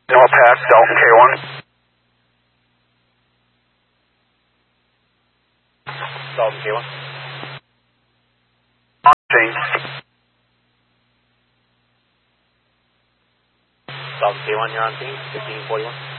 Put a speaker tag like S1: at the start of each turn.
S1: Noah Pass, Dalton K1.
S2: Dalton K1.
S1: James.
S2: Dalton K1, you're on scene, 1541.